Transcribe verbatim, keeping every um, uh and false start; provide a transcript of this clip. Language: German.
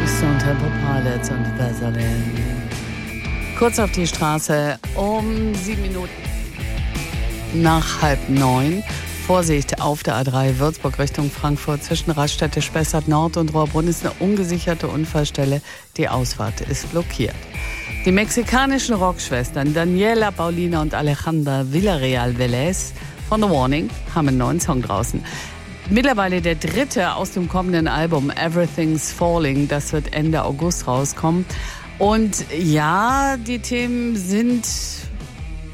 Stone Temple Pilots und Vaseline. Kurz auf die Straße um sieben Minuten nach halb neun. Vorsicht auf der A drei Würzburg Richtung Frankfurt zwischen Raststätte Spessart Nord und Rohrbrunn ist eine ungesicherte Unfallstelle. Die Ausfahrt ist blockiert. Die mexikanischen Rockschwestern Daniela Paulina und Alejandra Villarreal Velez von The Warning haben einen neuen Song draußen. Mittlerweile der dritte aus dem kommenden Album Everything's Falling. Das wird Ende August rauskommen. Und ja, die Themen sind